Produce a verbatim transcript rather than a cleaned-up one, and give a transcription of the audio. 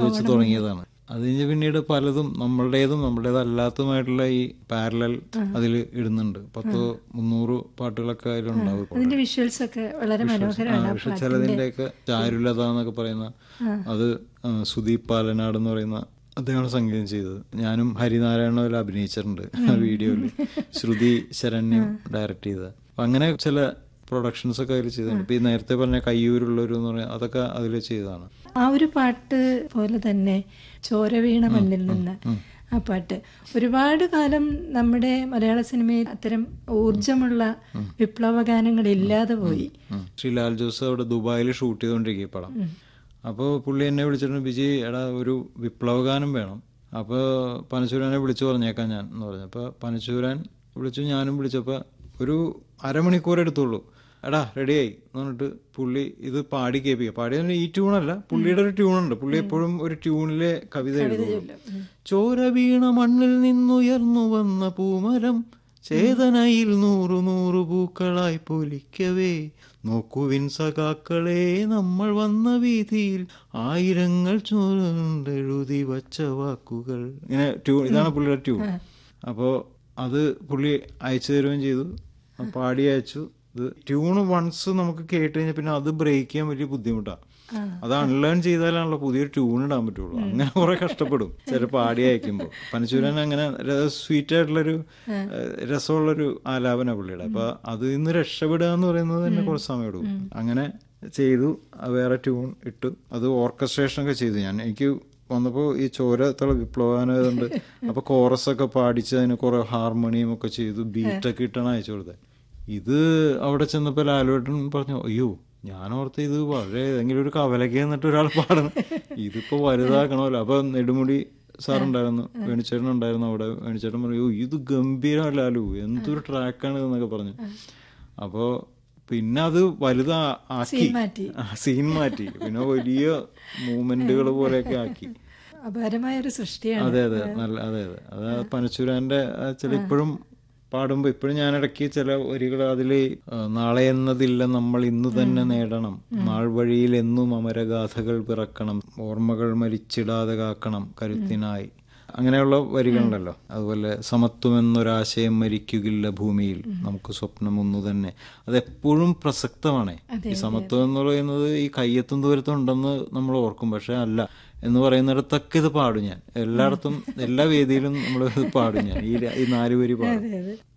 വെച്ച് തുടങ്ങിയതാണ്. അത് കഴിഞ്ഞ് പിന്നീട് പലതും നമ്മളുടേതും നമ്മളുടേതല്ലാത്തതുമായിട്ടുള്ള ഈ പാരലൽ അതിൽ ഇടുന്നുണ്ട്. പത്തോ മുന്നൂറ് പാട്ടുകളൊക്കെ അതിലുണ്ടാവും. അതിന്റെ വിഷ്വൽസ് ഒക്കെ വളരെ മനോഹരമാണ്. ചിലതിൻ്റെയൊക്കെ ചാരുലത എന്നൊക്കെ പറയുന്ന അത് സുദീപ് പാലനാട് എന്ന് പറയുന്ന അദ്ദേഹമാണ് സംഗീതം ചെയ്തത്. ഞാനും ഹരിനാരായണനിൽ അഭിനയിച്ചിട്ടുണ്ട് ആ വീഡിയോയിൽ. ശ്രുതി ശരണ്യം ഡയറക്റ്റ് ചെയ്തത്. അപ്പം അങ്ങനെ ചില പ്രൊഡക്ഷൻസ് ഒക്കെ അതിൽ ചെയ്തിട്ടുണ്ട്. ഇപ്പം ഈ നേരത്തെ പറഞ്ഞ കയ്യൂരുള്ളൊരു എന്ന് പറഞ്ഞാൽ അതൊക്കെ അതിൽ ചെയ്തതാണ്. ആ ഒരു പാട്ട് പോലെ തന്നെ ചോരവീണ മണ്ണിൽ നിന്ന് ആ പാട്ട് ഒരുപാട് കാലം നമ്മുടെ മലയാള സിനിമയിൽ അത്തരം ഊർജമുള്ള വിപ്ലവ ഗാനങ്ങൾ ഇല്ലാതെ പോയി. ശ്രീ ലാൽ ജോസ് അവിടെ ദുബായിൽ ഷൂട്ട് ചെയ്തുകൊണ്ടിരിക്കുക പടം. അപ്പോൾ പുള്ളി എന്നെ വിളിച്ചിട്ടുണ്ട്, ബിജി എടാ ഒരു വിപ്ലവഗാനം വേണം. അപ്പോൾ പനച്ചൂരാനെ വിളിച്ചു പറഞ്ഞേക്കാം ഞാൻ എന്ന് പറഞ്ഞു. അപ്പോൾ പനച്ചൂരാൻ വിളിച്ചു, ഞാനും വിളിച്ചപ്പോൾ ഒരു അരമണിക്കൂർ എടുത്തുള്ളൂ. എടാ റെഡിയായി എന്ന് പറഞ്ഞിട്ട് പുള്ളി ഇത് പാടി കേൾപ്പിക്കുക. പാടി ഈ ട്യൂണല്ല, പുള്ളിയുടെ ഒരു ട്യൂണുണ്ട്. പുള്ളി എപ്പോഴും ഒരു ട്യൂണിലെ കവിത എഴുതുള്ളൂ. ചോര വീണ മണ്ണിൽ നിന്നുയർന്നു വന്ന പൂമരം ചേതനയിൽ നൂറു നൂറു പൂക്കളായി പൊലിക്കവേ നോക്കുവിൻ സഖാക്കളെ നമ്മൾ വന്ന വീതിയിൽ ആയിരങ്ങൾ ചോരെഴുതി വച്ച വാക്കുകൾ. ഇങ്ങനെ ട്യൂൺ, ഇതാണ് പുള്ളിയുടെ ട്യൂൺ. അപ്പോൾ അത് പുള്ളി അയച്ചു തരുകയും ചെയ്തു, പാടി അയച്ചു. ഇത് ട്യൂണ് വൺസ് നമുക്ക് കേട്ട് കഴിഞ്ഞാൽ പിന്നെ അത് ബ്രേക്ക് ചെയ്യാൻ വലിയ ബുദ്ധിമുട്ടാണ്. അത് അൺലേൺ ചെയ്താലാണല്ലോ പുതിയൊരു ട്യൂൺ ഇടാൻ പറ്റുള്ളൂ. അങ്ങനെ കുറെ കഷ്ടപ്പെടും ചില പാടി അയക്കുമ്പോൾ. പനച്ചൂരൻ അങ്ങനെ സ്വീറ്റ് ആയിട്ടുള്ളൊരു രസമുള്ളൊരു ആലാപന പുള്ളിയുടെ. അപ്പൊ അതിൽ നിന്ന് രക്ഷപ്പെടുക എന്ന് പറയുന്നത് തന്നെ കുറച്ച് സമയം എടുക്കും. അങ്ങനെ ചെയ്തു, വേറെ ട്യൂൺ ഇട്ടു, അത് ഓർക്കസ്ട്രേഷനൊക്കെ ചെയ്തു ഞാൻ. എനിക്ക് വന്നപ്പോൾ ഈ ചോരത്തുള്ള വിപ്ലവാനായതുകൊണ്ട് അപ്പൊ കോറസൊക്കെ പാടിച്ച് അതിന് കുറെ ഹാർമോണിയം ഒക്കെ ചെയ്തു, ബീറ്റൊക്കെ ഇട്ടാണ് അയച്ചു കൊടുത്തത്. ഇത് അവിടെ ചെന്നപ്പോൾ ലാലുവേട്ടൻ പറഞ്ഞു, അയ്യോ ഞാൻ ഓർത്ത് ഇത് വളരെ ഏതെങ്കിലും ഒരു കവലയ്ക്ക് എന്നിട്ട് ഒരാൾ പാടണം, ഇതിപ്പോ വലുതാക്കണമല്ലോ. അപ്പൊ നെടുമുടി സാറുണ്ടായിരുന്നു, വേണിച്ചേട്ടൻ ഉണ്ടായിരുന്നു അവിടെ. വേണിച്ചേട്ടൻ പറഞ്ഞു, ഇത് ഗംഭീരം ലാലു, എന്തൊരു ട്രാക്കാണ് എന്നൊക്കെ പറഞ്ഞു. അപ്പോ പിന്നെ അത് വലുതാ ആക്കി, സീൻ മാറ്റി, പിന്നെ വലിയ മൂവ്മെന്റുകൾ പോലെയൊക്കെ ആക്കി. അപാരമായ ഒരു സൃഷ്ടിയാണ്. അതെ അതെ നല്ല അതെ അതെ അത് പനച്ചൂരാന്റെ ചില ഇപ്പോഴും പാടുമ്പോൾ ഇപ്പോഴും ഞാൻ ഇടയ്ക്ക് ചില വരികൾ അതിൽ നാളെ എന്നതില്ല നമ്മൾ ഇന്ന് തന്നെ നേടണം, നാൾ വഴിയിൽ എന്നും അമരഗാഥകൾ പിറക്കണം, ഓർമ്മകൾ മരിച്ചിടാതെ കാക്കണം കരുത്തിനായി, അങ്ങനെയുള്ള വരികളുണ്ടല്ലോ. അതുപോലെ സമത്വം എന്നൊരാശയം മരിക്കുകില്ല ഭൂമിയിൽ, നമുക്ക് സ്വപ്നം ഒന്നു തന്നെ. അതെപ്പോഴും പ്രസക്തമാണ്. ഈ സമത്വം എന്ന് പറയുന്നത് ഈ കയ്യെത്തും ദൂരത്തും ഉണ്ടെന്ന് നമ്മൾ ഓർക്കും, പക്ഷെ അല്ല എന്ന് പറയുന്നിടത്തൊക്കെ ഇത് പാടും ഞാൻ. എല്ലായിടത്തും എല്ലാ വേദിയിലും നമ്മൾ ഇത് പാടും ഞാൻ, ഈ ഈ നാല് വരി പാടും.